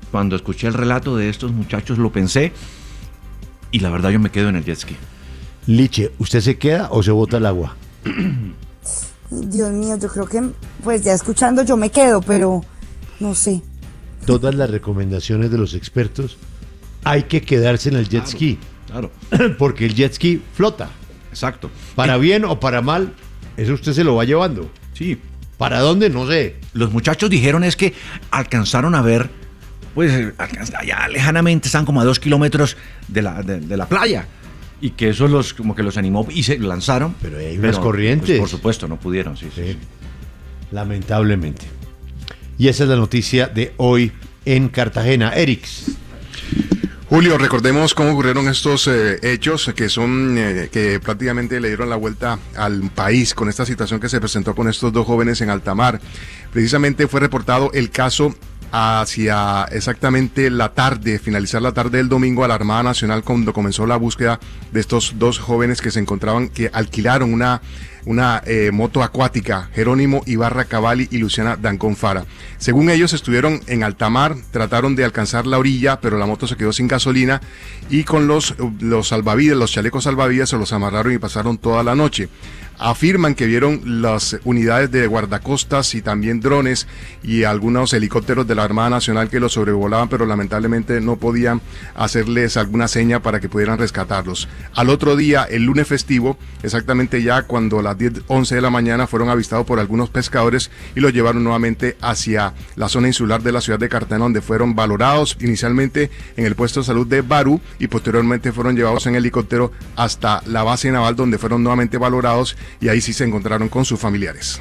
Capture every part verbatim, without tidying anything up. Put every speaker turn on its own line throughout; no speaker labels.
cuando escuché el relato de estos muchachos lo pensé y la verdad yo me quedo en el jet ski.
Liche, ¿usted se queda o se bota al agua?
Dios mío, yo creo que, pues ya escuchando yo me quedo, pero no sé.
Todas las recomendaciones de los expertos, hay que quedarse en el jet
Claro,
ski.
Claro.
Porque el jet ski flota.
Exacto.
Para bien o para mal, eso usted se lo va llevando.
Sí.
¿Para dónde? No sé.
Los muchachos dijeron es que alcanzaron a ver, pues allá lejanamente, están como a dos kilómetros de la, de, de la playa. Y que eso los como que los animó y se lanzaron.
Pero hay unas corrientes.
Pues, por supuesto, no pudieron, sí, sí,
Sí.
sí.
Lamentablemente. Y esa es la noticia de hoy en Cartagena. Erix.
Julio, recordemos cómo ocurrieron estos eh, hechos que son eh, que prácticamente le dieron la vuelta al país con esta situación que se presentó con estos dos jóvenes en alta mar. Precisamente fue reportado el caso hacia exactamente la tarde, finalizar la tarde del domingo, a la Armada Nacional cuando comenzó la búsqueda de estos dos jóvenes que se encontraban, que alquilaron una una eh, moto acuática, Jerónimo Ibarra Cavalli y Luciana Dancón Fara. Según ellos, estuvieron en alta mar, trataron de alcanzar la orilla, pero la moto se quedó sin gasolina y con los, los salvavidas, los chalecos salvavidas, se los amarraron y pasaron toda la noche. Afirman que vieron las unidades de guardacostas y también drones y algunos helicópteros de la Armada Nacional que los sobrevolaban, pero lamentablemente no podían hacerles alguna seña para que pudieran rescatarlos. Al otro día, el lunes festivo, exactamente ya cuando a las diez, once de la mañana, fueron avistados por algunos pescadores y los llevaron nuevamente hacia la zona insular de la ciudad de Cartagena, donde fueron valorados inicialmente en el puesto de salud de Barú y posteriormente fueron llevados en helicóptero hasta la base naval, donde fueron nuevamente valorados y ahí sí se encontraron con sus familiares.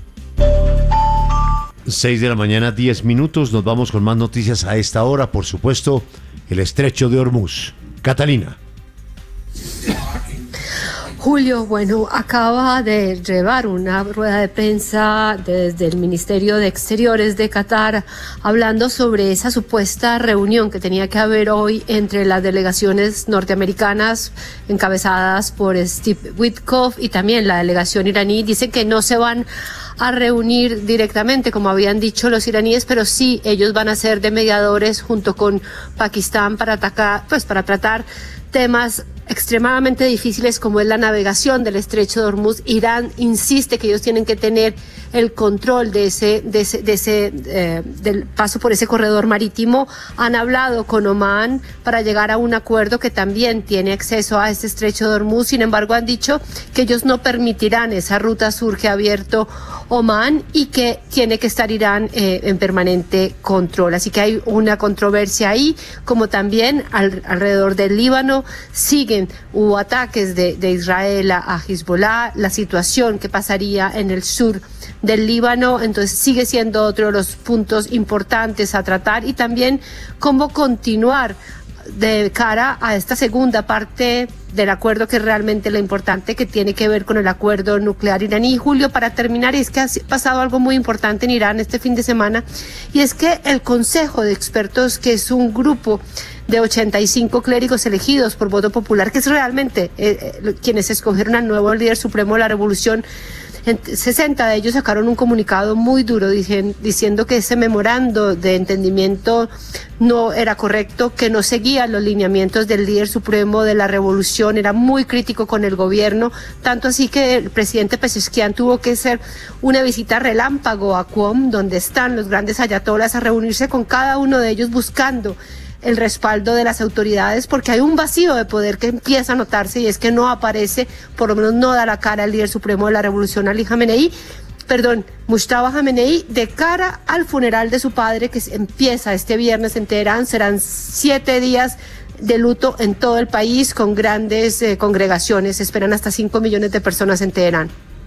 seis de la mañana, diez minutos. Nos vamos con más noticias a esta hora. Por supuesto, el estrecho de Hormuz. Catalina.
Julio, bueno, acaba de llevar una rueda de prensa desde el Ministerio de Exteriores de Qatar hablando sobre esa supuesta reunión que tenía que haber hoy entre las delegaciones norteamericanas encabezadas por Steve Witkoff y también la delegación iraní. Dicen que no se van a reunir directamente, como habían dicho los iraníes, pero sí ellos van a ser de mediadores junto con Pakistán para atacar, pues para tratar temas extremadamente difíciles como es la navegación del estrecho de Hormuz. Irán insiste que ellos tienen que tener el control de ese, de ese, de ese eh, del paso por ese corredor marítimo. Han hablado con Omán para llegar a un acuerdo que también tiene acceso a ese estrecho de Hormuz. Sin embargo, han dicho que ellos no permitirán esa ruta sur que ha abierto Omán y que tiene que estar Irán eh, en permanente control. Así que hay una controversia ahí, como también al, alrededor del Líbano siguen, hubo ataques de, de Israel a, a Hezbollah, la situación que pasaría en el sur del Líbano, entonces sigue siendo otro de los puntos importantes a tratar, y también cómo continuar de cara a esta segunda parte del acuerdo, que es realmente lo importante, que tiene que ver con el acuerdo nuclear iraní. Julio, para terminar, es que ha pasado algo muy importante en Irán este fin de semana, y es que el Consejo de Expertos, que es un grupo de ochenta y cinco clérigos elegidos por voto popular, que es realmente eh, eh, quienes escogieron al nuevo líder supremo de la revolución, sesenta de ellos sacaron un comunicado muy duro dicen, diciendo que ese memorando de entendimiento no era correcto, que no seguía los lineamientos del líder supremo de la revolución, era muy crítico con el gobierno, tanto así que el presidente Pezeshkian tuvo que hacer una visita relámpago a Qom, donde están los grandes ayatolas, a reunirse con cada uno de ellos buscando el respaldo de las autoridades, porque hay un vacío de poder que empieza a notarse, y es que no aparece, por lo menos no da la cara el líder supremo de la revolución, Ali Khamenei, perdón, Mustafa Khamenei, de cara al funeral de su padre, que empieza este viernes en Teherán. Serán siete días de luto en todo el país, con grandes eh, congregaciones. Se esperan hasta cinco millones de personas en Teherán.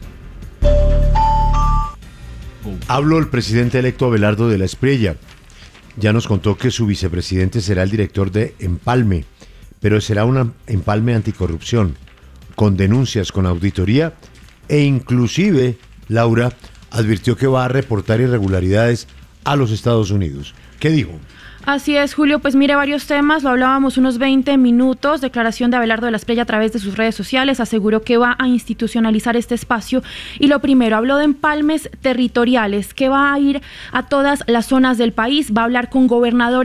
Habló el presidente electo Abelardo de la Espriella. Ya nos contó que su vicepresidente será el director de Empalme, pero será un empalme anticorrupción, con denuncias, con auditoría, e inclusive, Laura, advirtió que va a reportar irregularidades a los Estados Unidos. ¿Qué dijo?
Así es, Julio, pues mire, varios temas, lo hablábamos unos veinte minutos, declaración de Abelardo de la Espriella a través de sus redes sociales, aseguró que va a institucionalizar este espacio, y lo primero, habló de empalmes territoriales, que va a ir a todas las zonas del país, va a hablar con gobernadores